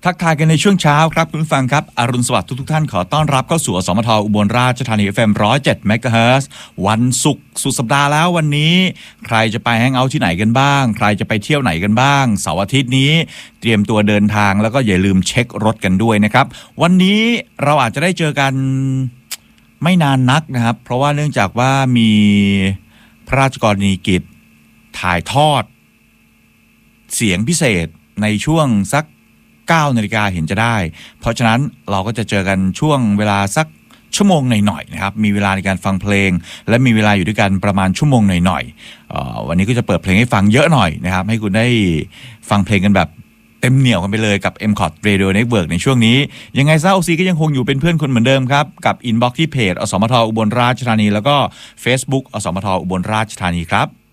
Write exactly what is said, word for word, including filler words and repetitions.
ทักทายกันในช่วงเช้าครับคุณผู้ฟังครับอรุณสวัสดิ์ทุกๆท่านขอต้อนรับเข้าสู่อสมทอุบลราชธานี เอฟ เอ็ม หนึ่งร้อยเจ็ด เมกะเฮิรตซ์วันศุกร์สุดสัปดาห์แล้ววันนี้ใครจะไปแฮงเอาท์ที่ไหนกันบ้างใครจะไปเที่ยวไหนกันบ้างเสาร์อาทิตย์นี้เตรียมตัวเดินทางแล้วก็อย่าลืมเช็ครถกันด้วยนะครับวันนี้เราอาจจะได้เจอกันไม่นานนักนะครับเพราะว่าเนื่องจากว่ามีพระราชกรณียกิจถ่ายทอดเสียงพิเศษในช่วงสักเก้านาฬิกาเห็นจะได้เพราะฉะนั้นเราก็จะเจอกันช่วงเวลาสักชั่วโมงหน่อยๆนะครับมีเวลาในการฟังเพลงและมีเวลาอยู่ด้วยกันประมาณชั่วโมงหน่อยๆเอ่อวันนี้ก็จะเปิดเพลงให้ฟังเยอะหน่อยนะครับให้คุณได้ฟังเพลงกันแบบเต็มเหนี่ยวกันไปเลยกับ เอ็ม คอท Radio Network ในช่วงนี้ยังไงซะ โอ ซี ก็ยังคงอยู่เป็นเพื่อนคนเหมือนเดิมครับกับอินบ็อกซ์ที่เพจอสมทอุบลราชธานีแล้วก็ Facebook อสมทอุบลราชธานีครับ